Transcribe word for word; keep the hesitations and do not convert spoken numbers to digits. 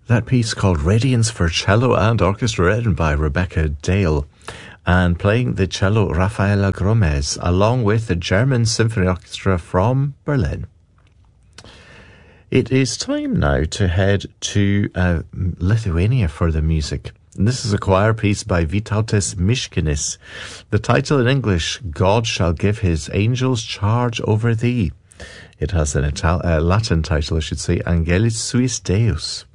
That piece called Radiance for Cello and Orchestra, written by Rebecca Dale, and playing the cello Rafaela Gomez, along with the German Symphony Orchestra from Berlin. It is time now to head to uh, Lithuania for the music. And this is a choir piece by Vytautas Miškinis. The title in English, God Shall Give His Angels Charge Over Thee. It has an Ital- uh, Latin title, I should say, Angelis Suis Deus.